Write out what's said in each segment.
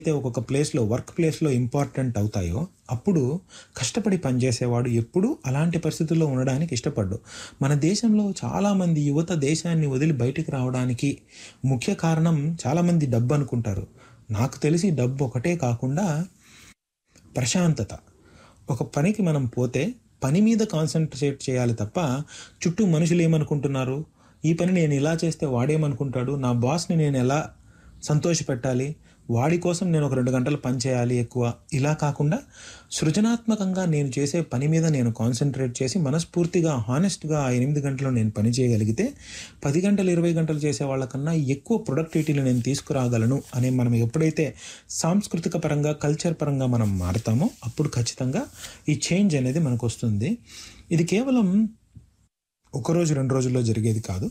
అయితే ఒక్కొక్క ప్లేస్లో వర్క్ ప్లేస్లో ఇంపార్టెంట్ అవుతాయో అప్పుడు కష్టపడి పనిచేసేవాడు ఎప్పుడూ అలాంటి పరిస్థితుల్లో ఉండడానికి ఇష్టపడ్డు. మన దేశంలో చాలామంది యువత దేశాన్ని వదిలి బయటికి రావడానికి ముఖ్య కారణం చాలామంది డబ్బు అనుకుంటారు. నాకు తెలిసి డబ్బు ఒకటే కాకుండా ప్రశాంతత. ఒక పనికి మనం పోతే పని మీద కాన్సన్ట్రేట్ చేయాలి తప్ప చుట్టూ మనుషులు ఏమనుకుంటున్నారు, ఈ పని నేను ఇలా చేస్తే వాడేమనుకుంటాడు, నా బాస్ని నేను ఎలా సంతోషపెట్టాలి, వాడి కోసం నేను ఒక 2 గంటలు పని చేయాలి ఎక్కువ, ఇలా కాకుండా సృజనాత్మకంగా నేను చేసే పని మీద నేను కాన్సన్ట్రేట్ చేసి మనస్ఫూర్తిగా హానెస్ట్గా ఆ 8 గంటలు నేను పని చేయగలిగితే 10 గంటలు 20 గంటలు చేసే వాళ్ళకన్నా ఎక్కువ ప్రొడక్టివిటీని నేను తీసుకురాగలను అని మనం ఎప్పుడైతే సాంస్కృతిక పరంగా కల్చర్ పరంగా మనం మారుతామో అప్పుడు ఖచ్చితంగా ఈ చేంజ్ అనేది మనకు వస్తుంది. ఇది కేవలం ఒకరోజు 2 రోజుల్లో జరిగేది కాదు.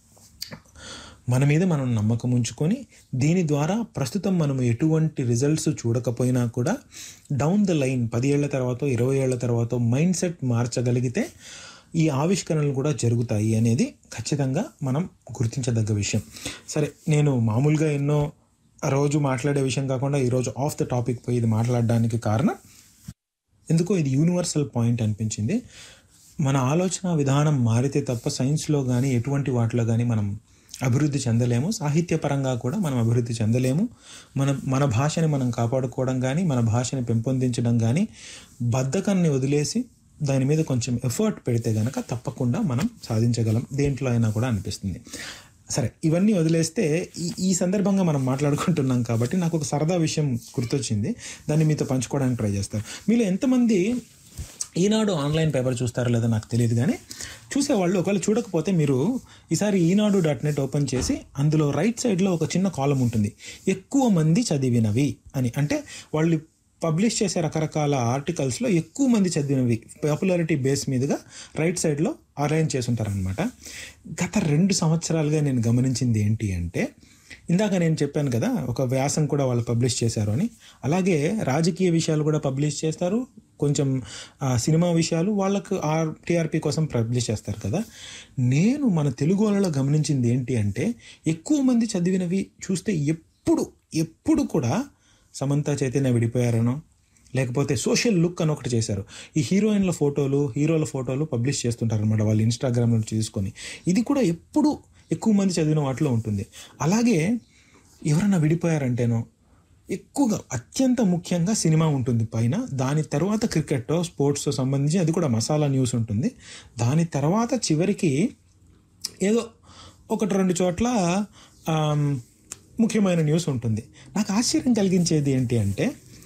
మన మీద మనం నమ్మకం ఉంచుకొని దీని ద్వారా ప్రస్తుతం మనం ఎటువంటి రిజల్ట్స్ చూడకపోయినా కూడా డౌన్ ద లైన్ 10 ఏళ్ల తర్వాత 20 ఏళ్ల తర్వాత మైండ్ సెట్ మార్చగలిగితే ఈ ఆవిష్కరణలు కూడా జరుగుతాయి అనేది ఖచ్చితంగా మనం గుర్తించదగ్గ విషయం. సరే, నేను మామూలుగా ఎన్నో రోజు మాట్లాడే విషయం కాకుండా ఈరోజు ఆఫ్ ద టాపిక్ పోయి ఇది మాట్లాడడానికి కారణం ఎందుకో ఇది యూనివర్సల్ పాయింట్ అనిపించింది. మన ఆలోచన విధానం మారితే తప్ప సైన్స్లో కానీ ఎటువంటి వాటిలో కానీ మనం అభివృద్ధి చెందలేము. సాహిత్యపరంగా కూడా మనం అభివృద్ధి చెందలేము. మన భాషని మనం కాపాడుకోవడం కానీ మన భాషని పెంపొందించడం కానీ బద్ధకాన్ని వదిలేసి దాని మీద కొంచెం ఎఫర్ట్ పెడితే కనుక తప్పకుండా మనం సాధించగలం దేంట్లో అయినా కూడా అనిపిస్తుంది. సరే, ఇవన్నీ వదిలేస్తే ఈ సందర్భంగా మనం మాట్లాడుకుంటున్నాం కాబట్టి నాకు ఒక సరదా విషయం గుర్తొచ్చింది. దాన్ని మీతో పంచుకోవడానికి ట్రై చేస్తాను. మీలో ఎంతమంది ఈనాడు ఆన్లైన్ పేపర్ చూస్తారో లేదో నాకు తెలియదు, కానీ చూసేవాళ్ళు ఒకవేళ చూడకపోతే మీరు ఈసారి ఈనాడు.net ఓపెన్ చేసి అందులో రైట్ సైడ్లో ఒక చిన్న కాలం ఉంటుంది, ఎక్కువ మంది చదివినవి అని. అంటే వాళ్ళు పబ్లిష్ చేసే రకరకాల ఆర్టికల్స్లో ఎక్కువ మంది చదివినవి పాపులారిటీ బేస్ మీదుగా రైట్ సైడ్లో అరేంజ్ చేసి ఉంటారనమాట. గత 2 సంవత్సరాలుగా నేను గమనించింది ఏంటి అంటే, ఇందాక నేను చెప్పాను కదా ఒక వ్యాసం కూడా వాళ్ళు పబ్లిష్ చేశారు అని, అలాగే రాజకీయ విషయాలు కూడా పబ్లిష్ చేస్తారు, కొంచెం సినిమా విషయాలు వాళ్ళకు టీఆర్పీ కోసం పబ్లిష్ చేస్తారు కదా. నేను మన తెలుగు వాళ్ళలో గమనించింది ఏంటి అంటే, ఎక్కువ మంది చదివినవి చూస్తే ఎప్పుడు కూడా సమంత చైతన్య విడిపోయారనో లేకపోతే సోషల్ లుక్ అని ఒకటి చేశారు. ఈ హీరోయిన్ల ఫోటోలు హీరోల ఫోటోలు పబ్లిష్ చేస్తుంటారు అనమాట వాళ్ళు ఇన్స్టాగ్రామ్ నుంచి తీసుకొని. ఇది కూడా ఎప్పుడు ఎక్కువ మంది చదివిన వాటిలో ఉంటుంది. అలాగే ఎవరైనా విడిపోయారంటేనో ఎక్కువగా అత్యంత ముఖ్యంగా సినిమా ఉంటుంది పైన, దాని తర్వాత క్రికెట్ స్పోర్ట్స్ సంబంధించి అది కూడా మసాలా న్యూస్ ఉంటుంది, దాని తర్వాత చివరికి ఏదో 1-2 చోట్ల ముఖ్యమైన న్యూస్ ఉంటుంది. నాకు ఆశ్చర్యం కలిగించేది ఏంటి అంటే,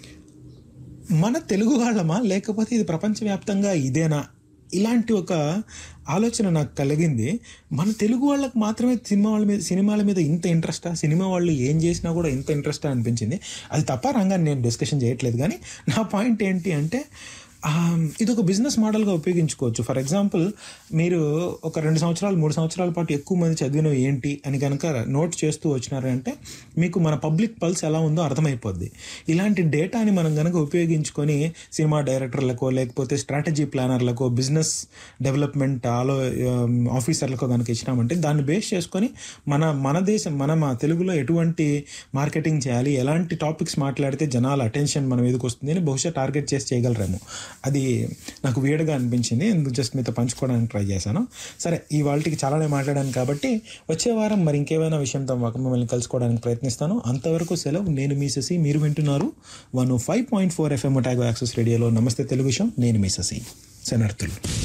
మన తెలుగు వాళ్ళమా లేకపోతే ఇది ప్రపంచవ్యాప్తంగా ఇదేనా, ఇలాంటి ఒక ఆలోచన నాకు కలిగింది. మన తెలుగు వాళ్ళకి మాత్రమే సినిమాల మీద ఇంత ఇంట్రెస్టా, సినిమా వాళ్ళు ఏం చేసినా కూడా ఇంత ఇంట్రెస్టా అనిపించింది. అది తప్ప రంగాన్ని నేను డిస్కషన్ చేయట్లేదు, కానీ నా పాయింట్ ఏంటి అంటే ఇది ఒక బిజినెస్ మోడల్గా ఉపయోగించుకోవచ్చు. ఫర్ ఎగ్జాంపుల్, మీరు ఒక 2 సంవత్సరాలు 3 సంవత్సరాల పాటు ఎక్కువ మంది చదివినవి ఏంటి అని కనుక నోట్ చేస్తూ వచ్చినారంటే మీకు మన పబ్లిక్ పల్స్ ఎలా ఉందో అర్థమైపోద్ది. ఇలాంటి డేటాని మనం కనుక ఉపయోగించుకొని సినిమా డైరెక్టర్లకో లేకపోతే స్ట్రాటజీ ప్లానర్లకో బిజినెస్ డెవలప్మెంట్ ఆఫీసర్లకో కనుక ఇచ్చినామంటే దాన్ని బేస్ చేసుకొని మన దేశం మా తెలుగులో ఎటువంటి మార్కెటింగ్ చేయాలి, ఎలాంటి టాపిక్స్ మాట్లాడితే జనాల అటెన్షన్ మన మీదకి వస్తుంది అని బహుశా టార్గెట్ చేసి చేయగలరేమో. అది నాకు వీడ్గా అనిపించింది, ఎందుకు జస్ట్ మీతో పంచుకోవడానికి ట్రై చేశాను. సరే, ఈ వాళ్ళకి చాలానే మాట్లాడాను కాబట్టి వచ్చే వారం మరి ఇంకేమైనా విషయంతో మిమ్మల్ని కలుసుకోవడానికి ప్రయత్నిస్తాను. అంతవరకు సెలవు. నేను మీ శశి, మీరు వింటున్నారు 105.4 FM ఒటాగో యాక్సెస్ రేడియోలో నమస్తే తెలుగు షో. నేను మీ శశి శనార్థులు.